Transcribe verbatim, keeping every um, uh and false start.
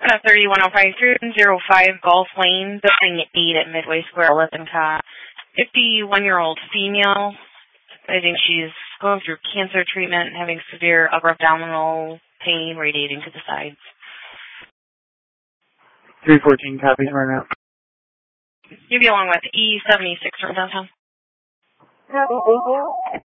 Uh, thirty one oh five three zero five Gulf Lane, building eight at Midway Square, Lippincott. fifty-one-year-old female. I think she's going through cancer treatment and having severe upper abdominal pain radiating to the sides. three fourteen, copy, run out. You'll be along with E seventy-six from downtown.